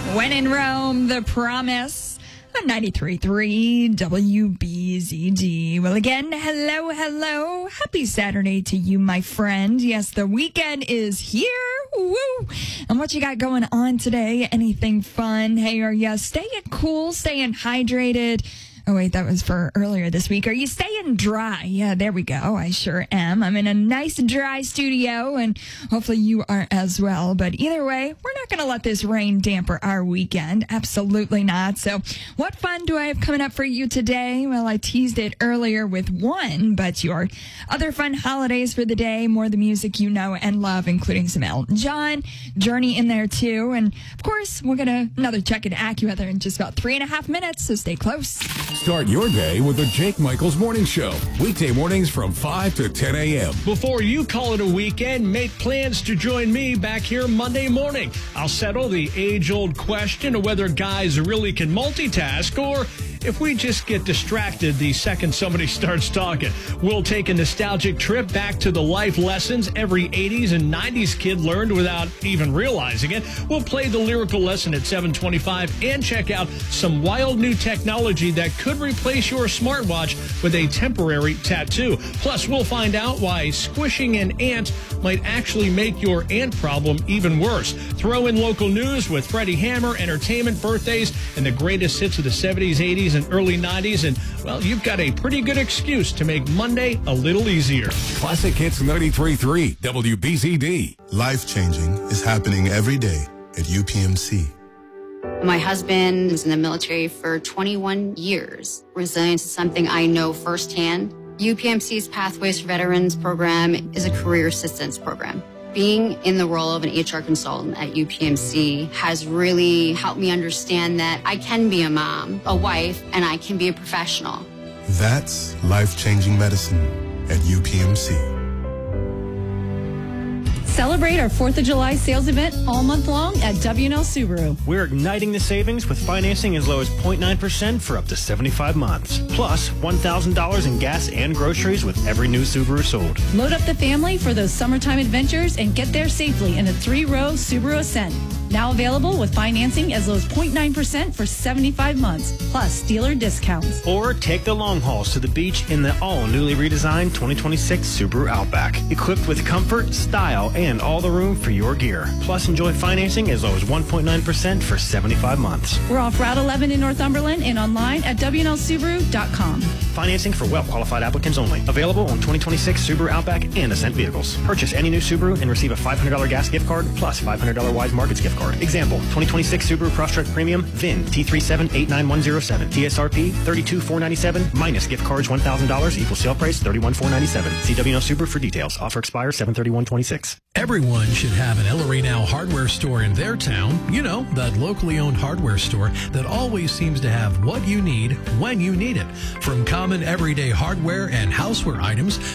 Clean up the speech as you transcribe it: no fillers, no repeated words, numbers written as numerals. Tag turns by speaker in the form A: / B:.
A: When in Rome, The Promise on 93.3 WBZD. Well, again, hello. Happy Saturday to you, my friend. Yes, the weekend is here. Woo! And what you got going on today? Anything fun? Hey, are you staying cool, staying hydrated? Oh, wait, that was for earlier this week. Are you staying dry? Yeah, there we go. I sure am. I'm in a nice dry studio, and hopefully you are as well. But either way, we're not going to let this rain damper our weekend. Absolutely not. So what fun do I have coming up for you today? Well, I teased it earlier with one, but your other fun holidays for the day, more of the music you know and love, including some Elton John, Journey in there too. And of course, we'll get another check in AccuWeather in just about 3.5 minutes, so stay close.
B: Start your day with the Jake Michaels Morning Show. Weekday mornings from 5 to 10 a.m.
C: Before you call it a weekend, make plans to join me back here Monday morning. I'll settle the age-old question of whether guys really can multitask or if we just get distracted the second somebody starts talking. We'll take a nostalgic trip back to the life lessons every 80s and 90s kid learned without even realizing it. We'll play the lyrical lesson at 7:25 and check out some wild new technology that could replace your smartwatch with a temporary tattoo. Plus, we'll find out why squishing an ant might actually make your ant problem even worse. Throw in local news with Freddie Hammer, entertainment, birthdays, and the greatest hits of the 70s, 80s, and early 90s. And, well, you've got a pretty good excuse to make Monday a little easier.
B: Classic Hits 93.3 WBZD.
D: Life-changing is happening every day at UPMC.
E: My husband was in the military for 21 years. Resilience is something I know firsthand. UPMC's Pathways for Veterans program is a career assistance program. Being in the role of an HR consultant at UPMC has really helped me understand that I can be a mom, a wife, and I can be a professional.
D: That's life-changing medicine at UPMC.
F: Celebrate our 4th of July sales event all month long at W&L Subaru.
G: We're igniting the savings with financing as low as 0.9% for up to 75 months. Plus, $1,000 in gas and groceries with every new Subaru sold.
F: Load up the family for those summertime adventures and get there safely in a 3-row Subaru Ascent. Now available with financing as low as 0.9% for 75 months, plus dealer discounts.
G: Or take the long hauls to the beach in the all-newly redesigned 2026 Subaru Outback. Equipped with comfort, style, and all the room for your gear. Plus, enjoy financing as low as 1.9% for 75 months.
F: We're off Route 11 in Northumberland and online at WNLSubaru.com.
G: Financing for well-qualified applicants only. Available on 2026 Subaru Outback and Ascent vehicles. Purchase any new Subaru and receive a $500 gas gift card plus $500 Wise Markets gift card. Example, 2026 Subaru Crosstrek Premium, VIN T3789107, TSRP $32,497, minus gift cards $1,000, equals sale price $31,497. See WNL Subaru for details. Offer expires 7/31/26.
H: Everyone should have an El Arenal hardware store in their town. You know, that locally owned hardware store that always seems to have what you need when you need it. From common everyday hardware and houseware items